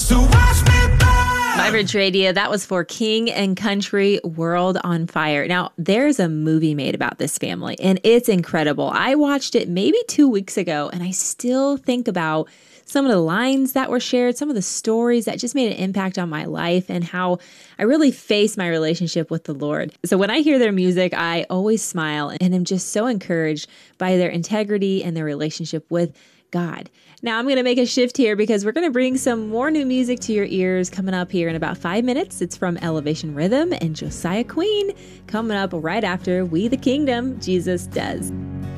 So watch me burn. Vibrant Radio, that was for King and Country, World on Fire. Now, there's a movie made about this family, and it's incredible. I watched it maybe 2 weeks ago, and I still think about some of the lines that were shared, some of the stories that just made an impact on my life, and how I really face my relationship with the Lord. So when I hear their music, I always smile and am just so encouraged by their integrity and their relationship with God. Now I'm going to make a shift here because we're going to bring some more new music to your ears coming up here in about 5 minutes. It's from Elevation Rhythm and Josiah Queen coming up right after We the Kingdom, Jesus Does.